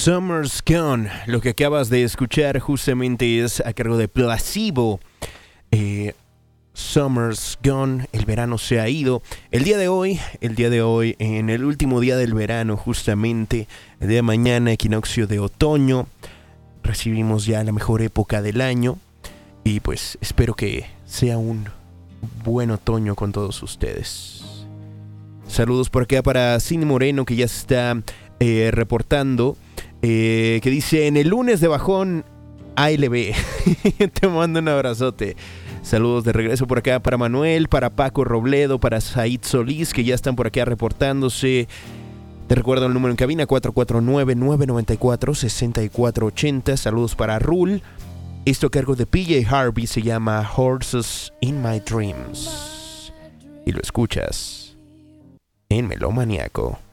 Summer's Gone. Lo que acabas de escuchar justamente es a cargo de Placebo. Summer's Gone, el verano se ha ido. El día de hoy, en el último día del verano, justamente, el día de mañana, equinoccio de otoño, recibimos ya la mejor época del año. Y pues espero que sea un buen otoño con todos ustedes. Saludos por acá para Cine Moreno, que ya se está reportando. Que dice, en el lunes de bajón, ALB. Te mando un abrazote. Saludos de regreso por acá para Manuel, para Paco Robledo, para Said Solís, que ya están por acá reportándose. Te recuerdo el número en cabina, 449-994-6480. Saludos para Rul. Esto a cargo de PJ Harvey se llama Horses in My Dreams. Y lo escuchas en Melómaniaco.